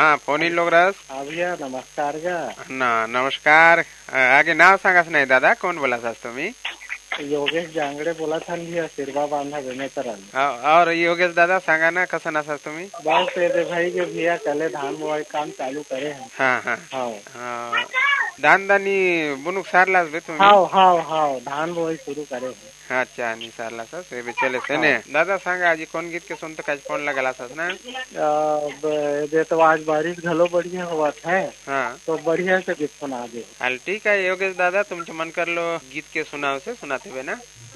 हा phone in लोग रस भैया नमस्कार गा. ना नमस्कार. आगे नाव सांगाच नाही दादा, कोण बोलासास तुम्ही? योगेश जांगडे बोलत हन भैया, सिरवा बांधा बेनेतरन. और योगेश दादा सांगा ना, कसं नसास तुम्ही? बस ये भाई के भैया कल धान बुवाई काम चालू करे हैं. हा हा हाँ धान दानी बुनुक सारलास बे तुम्ही? हाँ धान बुवाई शुरू करे हैं. अच्छा आणि सारलास बे चले सेने. दादा सांगा आजी कोण गीत के सुनत काय फोन लगालास ना? दे तो आज बारिश घलो बढ़िया हुआ है. हाँ तो बढ़िया से गीत सुना दे. हाल ठीक आहे योगेश दादा, तुमचे मन करलो गीत के सुनाव से सुनाते बे ना.